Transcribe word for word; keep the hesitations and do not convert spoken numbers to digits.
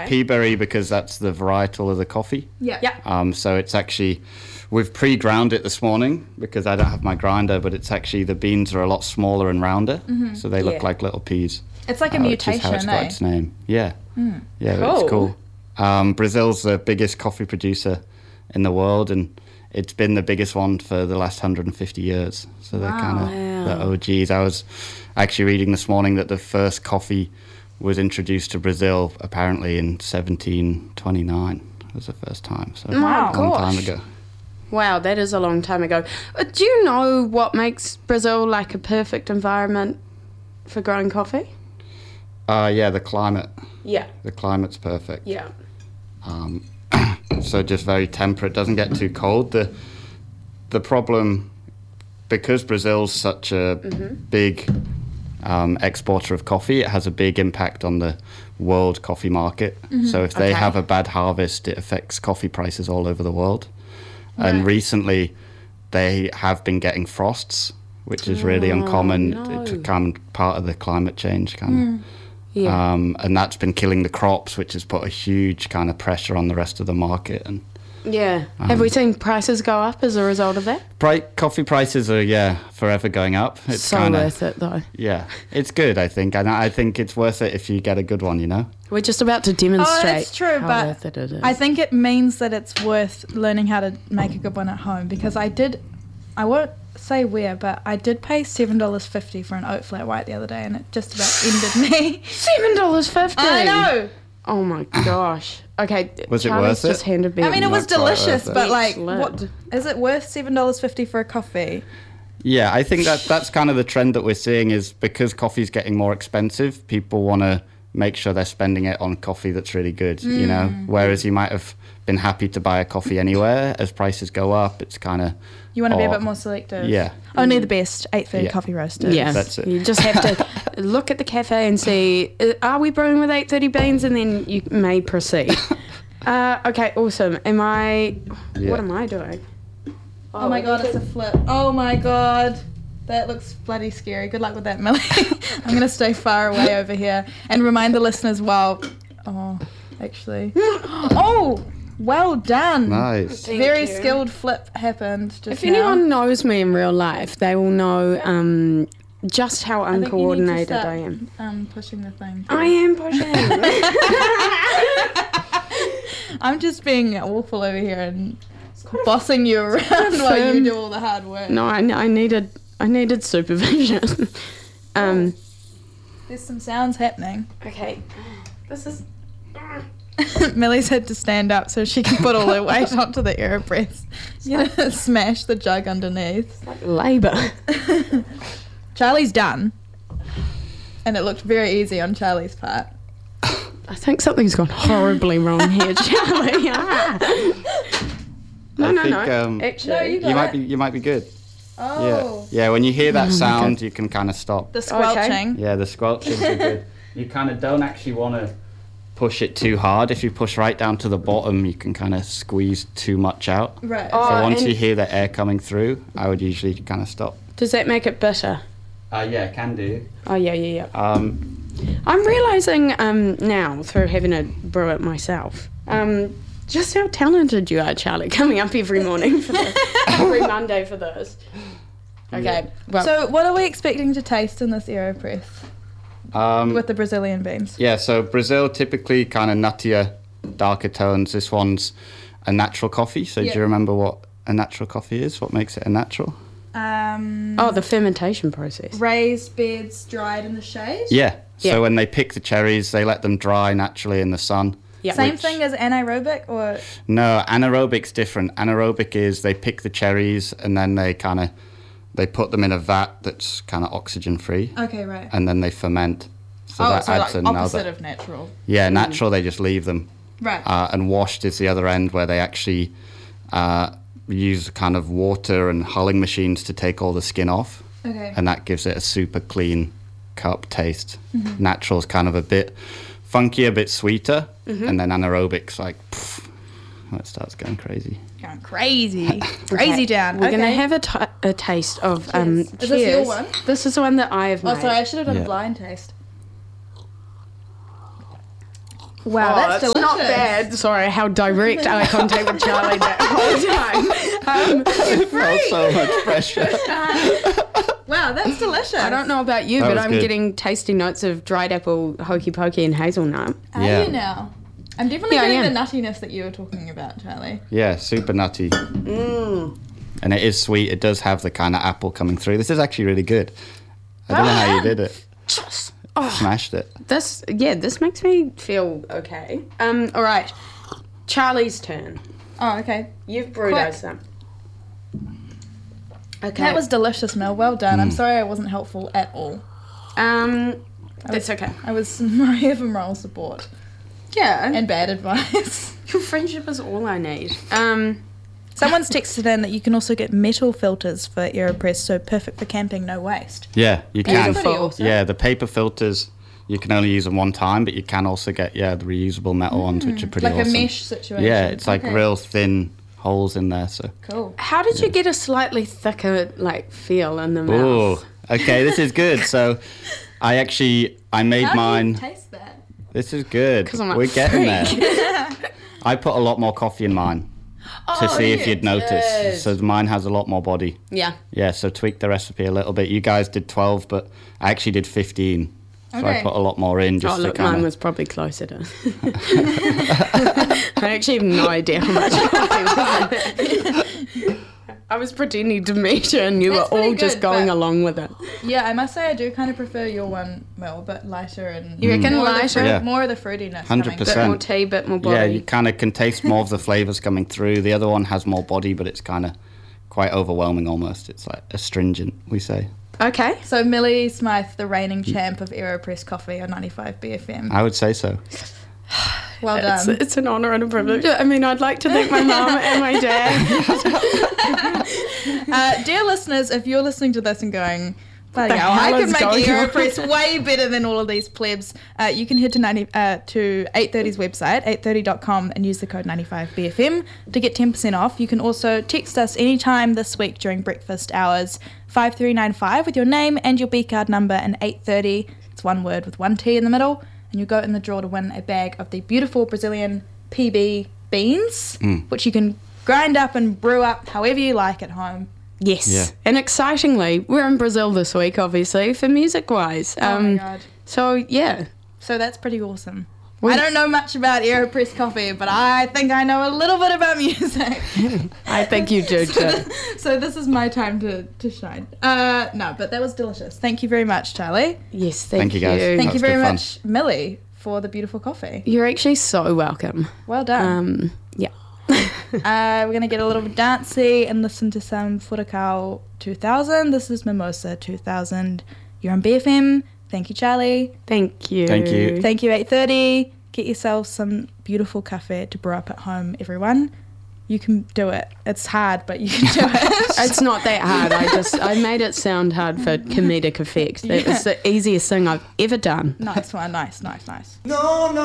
Peaberry because that's the varietal of the coffee. Yeah. Yeah. Um, so it's actually, we've pre-ground it this morning because I don't have my grinder, but it's actually, the beans are a lot smaller and rounder, Mm-hmm. so they look Yeah. like little peas. It's like a uh, which is how mutation, it's got eh? its name. Yeah. Mm. Yeah, Cool. it's cool. Um, Brazil's the biggest coffee producer in the world, and it's been the biggest one for the last one hundred fifty years. So they're Wow. kind of Wow. the O Gs. I was actually reading this morning that the first coffee was introduced to Brazil apparently in seventeen twenty-nine. Was the first time. So Wow. a long time Gosh. ago. Wow, that is a long time ago. Uh, do you know what makes Brazil like a perfect environment for growing coffee? Uh, yeah, the climate. Yeah. The climate's perfect. Yeah. Um, so just very temperate, doesn't get too cold. The the problem, because Brazil's such a Mm-hmm. big um, exporter of coffee, it has a big impact on the world coffee market. So if they Okay. have a bad harvest, it affects coffee prices all over the world. And Right. recently, they have been getting frosts, which is really uncommon. no. It's a common part of the climate change kind of. Yeah. Um, and that's been killing the crops, which has put a huge kind of pressure on the rest of the market. And yeah. Have we seen prices go up as a result of that? pri- coffee prices are, yeah, forever going up. It's so kinda, worth it, though. Yeah, it's good, I think. And I think it's worth it if you get a good one, you know? We're just about to demonstrate Oh, it's true, how but worth it it is. I think it means that it's worth learning how to make a good one at home, because I did, I won't say where, but I did pay seven dollars fifty for an oat flat white the other day, and it just about ended me. seven dollars fifty. I know. Oh my gosh. Okay. Was it Charlie's worth it? just handed me. I mean, it Not was quite delicious, worth it. but like, Excellent. what is it worth seven dollars fifty for a coffee? Yeah, I think that that's kind of the trend that we're seeing is because coffee's getting more expensive, people want to make sure they're spending it on coffee that's really good, you know? Whereas you might have been happy to buy a coffee anywhere. As prices go up, it's kind of... You want to be a Oh, bit more selective. Yeah. Only the best eight thirty Yeah. coffee roasters. Yeah, That's it. You just have to look at the cafe and see, uh, are we brewing with eight thirty beans? And then you may proceed. uh, okay, awesome. Am I... Yeah. What am I doing? Oh my god, it's a flip. Oh my god. That looks bloody scary. Good luck with that, Millie. I'm going to stay far away over here and remind the listeners while... Oh, actually. Oh, well done. Nice. Thank Very you. skilled flip happened just If now. anyone knows me in real life, they will know um, just how I think you need to uncoordinated start, I am. Um, pushing the thing. I am pushing. I'm just being awful over here and bossing you around while you firm- do all the hard work. no, I, I needed I needed supervision. um, There's some sounds happening. okay, this is Millie's had to stand up so she can put all her weight onto the AeroPress. You're gonna smash the jug underneath. like labour. Charlie's done. And it looked very easy on Charlie's part. I think something's gone horribly wrong here, Charlie. Ah. No, I no, think, no. um, Actually, No, you got You might it. be you might be good. Oh. Yeah. Yeah, when you hear that sound, you can kind of stop. The squelching. Yeah, the squelching are good. You kind of don't actually want to push it too hard. If you push right down to the bottom, you can kind of squeeze too much out. Right. Oh, So once and- you hear the air coming through, I would usually kind of stop. does that make it bitter? Uh, yeah, can do. Oh yeah, yeah, yeah. Um, I'm realizing um, now through having to brew it myself, um, just how talented you are, Charlie. Coming up every morning for this, every Monday for this. Okay, well, So what are we expecting to taste in this AeroPress um, with the Brazilian beans? yeah, so Brazil typically kind of nuttier, darker tones. This one's a natural coffee. So Yeah. do you remember what a natural coffee is? What makes it a natural? Um, oh, the fermentation process. raised beds dried in the shade. Yeah. Yeah. So when they pick the cherries, they let them dry naturally in the sun. Yeah. Same which- thing as anaerobic, or No, anaerobic's different. Anaerobic is they pick the cherries and then they kind of they put them in a vat that's kind of oxygen free, okay, right. and then they ferment. So oh, that so adds like another. opposite of natural. Yeah, natural they just leave them. Right. Uh, and washed is the other end where they actually uh, use kind of water and hulling machines to take all the skin off, okay. and that gives it a super clean cup taste. Mm-hmm. Natural is kind of a bit funky, a bit sweeter, Mm-hmm. and then anaerobic's like, pff, when it starts going crazy. Going crazy. Crazy Okay, down. We're okay. going to have a, t- a taste of um, Cheers. Is this your cheers. one? This is the one that I have Oh, made. sorry, I should have done Yeah. a blind taste. Wow, Oh, that's it's delicious. not bad. Sorry, how direct eye contact with Charlie that whole time. Um, I felt so much pressure. Wow, that's delicious. I don't know about you, That but was I'm good. getting tasty notes of dried apple, hokey pokey, and hazelnut. Are Yeah. you now? I'm definitely Yeah, I getting am. the nuttiness that you were talking about, Charlie. Yeah, super nutty. Mm. And it is sweet. It does have the kind of apple coming through. This is actually really good. I don't know how you did it. Just, oh, Smashed it. this, yeah, this makes me feel okay. Um, all right, Charlie's turn. Oh, okay. You've brewed Quick. us some. Okay. That was delicious, Mel. Well done. Mm. I'm sorry I wasn't helpful at all. um, that's okay. I was my heavy moral support Yeah, and bad advice. your friendship is all I need. Um, Someone's texted in that you can also get metal filters for AeroPress, so perfect for camping, no waste. Yeah, you That's can. pretty awesome. Yeah, the paper filters, you can only use them one time, but you can also get, yeah, the reusable metal ones, which are pretty Like awesome. a mesh situation. Yeah, it's like Okay. real thin holes in there, so. Cool. how did you get a slightly thicker like feel in the Ooh, mouth? okay, this is good. So I actually, I made How mine. do you taste that? This is good. 'Cause I'm a We're getting freak. there. I put a lot more coffee in mine to see if you you'd notice. So mine has a lot more body. Yeah. Yeah, so tweak the recipe a little bit. You guys did twelve, but I actually did fifteen. So I Okay. put a lot more in just Oh, to look, kind mine of. was probably closer to. I actually have no idea how much coffee was in it. I was pretending to measure and you That's were all pretty just good, going but- along with it. Yeah, I must say I do kind of prefer your one, Mel, but lighter and You reckon more of the lighter? fruit- Yeah. more of the fruitiness. one hundred coming Bit percent. more tea, bit more body. Yeah, you kind of can taste more of the flavors coming through. The other one has more body, but it's kind of quite overwhelming almost. It's like astringent, we say. Okay. So Millie Smythe, the reigning champ of AeroPress Coffee on ninety-five B F M. I would say so. Well It's, done. it's an honour and a privilege. I mean, I'd like to thank my mum and my dad. Uh, dear listeners, if you're listening to this and going, bloody the hell, I hell could is make going on?" AeroPress way better than all of these plebs, uh, you can head to ninety uh, to eight thirty's website, eight thirty dot com, and use the code ninety-five B F M to get ten percent off. You can also text us anytime this week during breakfast hours, five three nine five, with your name and your B card number, and eight thirty. It's one word with one T in the middle, and you go in the draw to win a bag of the beautiful Brazilian P B beans, Mm. which you can grind up and brew up however you like at home. Yes. Yeah. And excitingly, we're in Brazil this week, obviously, for music wise. Oh Um, my god. So, yeah. So that's pretty awesome. We- I don't know much about AeroPress coffee, but I think I know a little bit about music. I think you do too. So this is my time to, to shine. Uh, no, but that was delicious. Thank you very much, Charlie. Yes, thank, Thank you, guys. Thank That you was very good fun. much, Millie, for the beautiful coffee. You're actually so welcome. Well done. Um, yeah. Uh, we're going to get a little bit dancey and listen to some Furacão two thousand. This is Mimosa two thousand. You're on B F M. Thank you, Charlie. Thank you. Thank you. Thank you, eight thirty. Get yourself some beautiful cafe to brew up at home, everyone. You can do it. It's hard, but you can do it. It's not that hard. I just I made it sound hard for comedic effect. That was the easiest thing I've ever done. Nice one. Nice, nice, nice. No, no.